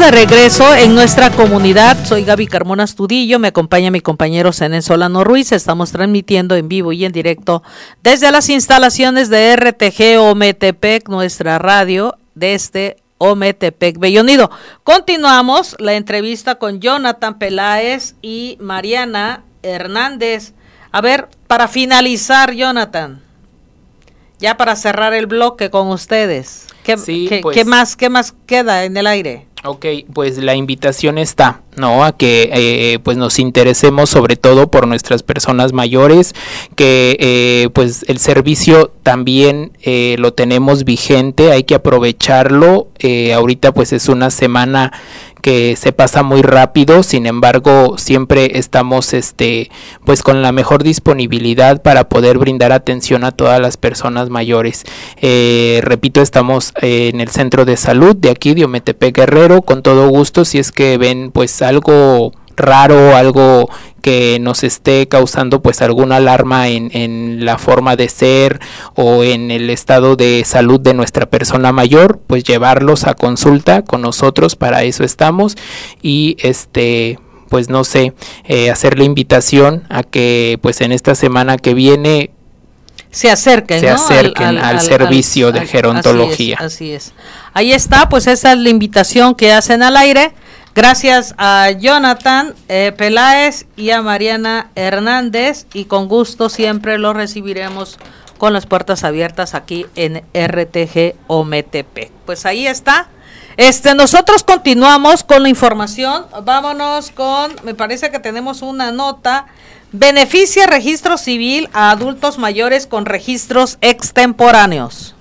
de regreso en nuestra comunidad. Soy Gaby Carmona Astudillo, me acompaña mi compañero Zenén Solano Ruiz. Estamos transmitiendo en vivo y en directo desde las instalaciones de RTG Ometepec, nuestra radio, desde Ometepec, Bello Unido. Continuamos la entrevista con Jonathan Peláez y Mariana Hernández. A ver, para finalizar, Jonathan, ya para cerrar el bloque con ustedes, ¿qué más queda en el aire? Ok, pues la invitación está, ¿no? A que pues nos interesemos sobre todo por nuestras personas mayores, que pues el servicio también lo tenemos vigente, hay que aprovecharlo. Ahorita pues es una semana que se pasa muy rápido, sin embargo siempre estamos pues con la mejor disponibilidad para poder brindar atención a todas las personas mayores. Repito, estamos en el centro de salud de aquí de Ometepec Guerrero, con todo gusto. Si es que ven pues algo raro, algo que nos esté causando pues alguna alarma en la forma de ser o en el estado de salud de nuestra persona mayor, pues llevarlos a consulta con nosotros, para eso estamos. Y pues no sé, hacer la invitación a que pues en esta semana que viene se acerquen, ¿no? al servicio de gerontología. Así es. Ahí está, pues esa es la invitación que hacen al aire. Gracias a Jonathan Peláez y a Mariana Hernández, y con gusto siempre los recibiremos con las puertas abiertas aquí en RTG Ometepec. Pues ahí está. Nosotros continuamos con la información. Vámonos con, me parece que tenemos una nota. Beneficia registro civil a adultos mayores con registros extemporáneos.